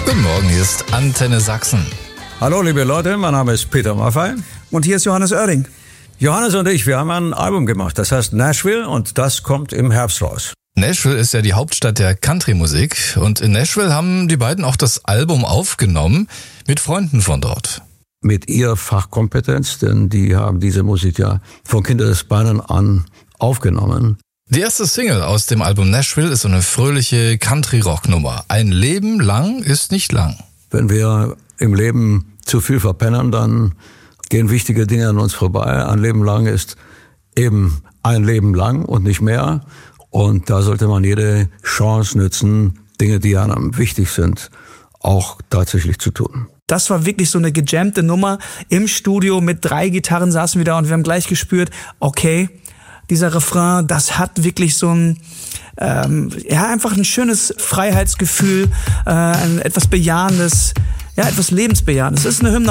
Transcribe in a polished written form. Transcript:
Guten Morgen, hier ist Antenne Sachsen. Hallo liebe Leute, mein Name ist Peter Maffay. Und hier ist Johannes Oerding. Johannes und ich, wir haben ein Album gemacht, das heißt Nashville und das kommt im Herbst raus. Nashville ist ja die Hauptstadt der Country-Musik und in Nashville haben die beiden auch das Album aufgenommen mit Freunden von dort. Mit ihrer Fachkompetenz, denn die haben diese Musik ja von Kindesbeinen an aufgenommen. Die erste Single aus dem Album Nashville ist so eine fröhliche Country-Rock-Nummer. Ein Leben lang ist nicht lang. Wenn wir im Leben zu viel verpennen, dann gehen wichtige Dinge an uns vorbei. Ein Leben lang ist eben ein Leben lang und nicht mehr. Und da sollte man jede Chance nutzen, Dinge, die einem wichtig sind, auch tatsächlich zu tun. Das war wirklich so eine gejammte Nummer. Im Studio mit 3 Gitarren saßen wir da und wir haben gleich gespürt, okay, dieser Refrain, das hat wirklich so ein, einfach ein schönes Freiheitsgefühl, etwas Bejahendes, etwas Lebensbejahendes. Es ist eine Hymne